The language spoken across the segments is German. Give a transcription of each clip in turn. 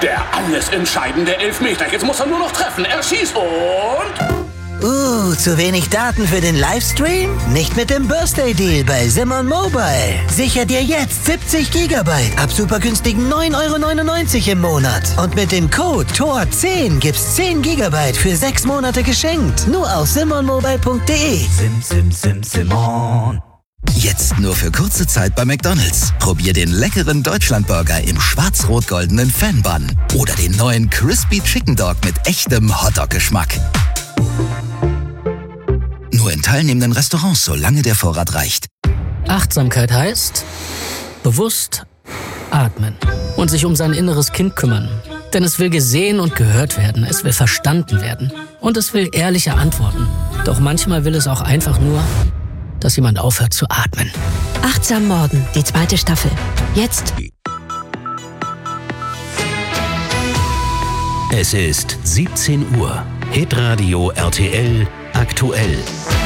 Der alles entscheidende Elfmeter. Jetzt muss er nur noch treffen. Er schießt und... Zu wenig Daten für den Livestream? Nicht mit dem Birthday Deal bei Simon Mobile. Sicher dir jetzt 70 GB ab super günstigen 9,99 € im Monat. Und mit dem Code TOR10 gibt's 10 GB für 6 Monate geschenkt. Nur auf simonmobile.de. Simon. Jetzt nur für kurze Zeit bei McDonald's. Probier den leckeren Deutschlandburger im schwarz-rot-goldenen Fan-Bun. Oder den neuen Crispy Chicken Dog mit echtem Hotdog-Geschmack. Nur in teilnehmenden Restaurants, solange der Vorrat reicht. Achtsamkeit heißt bewusst atmen und sich um sein inneres Kind kümmern. Denn es will gesehen und gehört werden, es will verstanden werden und es will ehrliche Antworten. Doch manchmal will es auch einfach nur, dass jemand aufhört zu atmen. Achtsam Morden, die 2. Staffel. Jetzt. Es ist 17 Uhr. Hitradio RTL aktuell.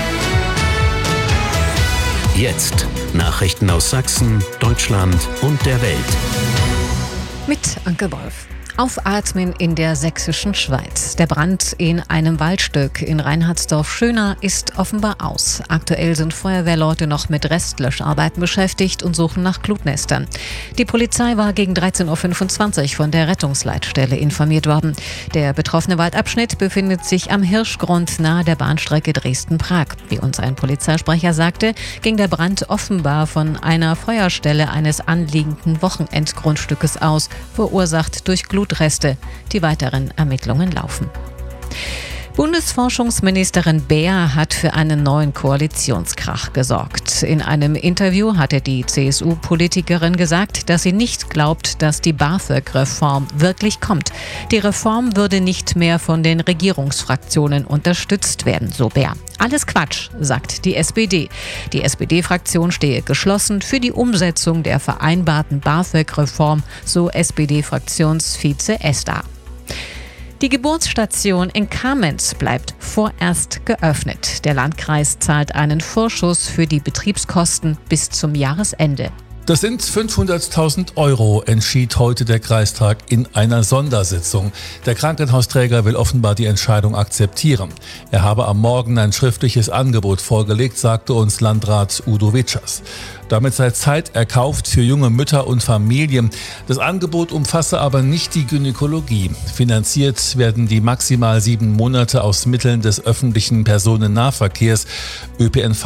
Jetzt Nachrichten aus Sachsen, Deutschland und der Welt. Mit Anke Wolf. Aufatmen in der sächsischen Schweiz. Der Brand in einem Waldstück in Reinhardsdorf-Schöna ist offenbar aus. Aktuell sind Feuerwehrleute noch mit Restlöscharbeiten beschäftigt und suchen nach Glutnestern. Die Polizei war gegen 13.25 Uhr von der Rettungsleitstelle informiert worden. Der betroffene Waldabschnitt befindet sich am Hirschgrund nahe der Bahnstrecke Dresden-Prag. Wie uns ein Polizeisprecher sagte, ging der Brand offenbar von einer Feuerstelle eines anliegenden Wochenendgrundstückes aus, verursacht durch Glutreste. Die weiteren Ermittlungen laufen. Bundesforschungsministerin Beer hat für einen neuen Koalitionskrach gesorgt. In einem Interview hatte die CSU-Politikerin gesagt, dass sie nicht glaubt, dass die BAföG-Reform wirklich kommt. Die Reform würde nicht mehr von den Regierungsfraktionen unterstützt werden, so Beer. Alles Quatsch, sagt die SPD. Die SPD-Fraktion stehe geschlossen für die Umsetzung der vereinbarten BAföG-Reform, so SPD-Fraktionsvize Ester. Die Geburtsstation in Kamenz bleibt vorerst geöffnet. Der Landkreis zahlt einen Vorschuss für die Betriebskosten bis zum Jahresende. Das sind 500.000 €, entschied heute der Kreistag in einer Sondersitzung. Der Krankenhausträger will offenbar die Entscheidung akzeptieren. Er habe am Morgen ein schriftliches Angebot vorgelegt, sagte uns Landrat Udo Witschers. Damit sei Zeit erkauft für junge Mütter und Familien. Das Angebot umfasse aber nicht die Gynäkologie. Finanziert werden die maximal 7 Monate aus Mitteln des öffentlichen Personennahverkehrs. ÖPNV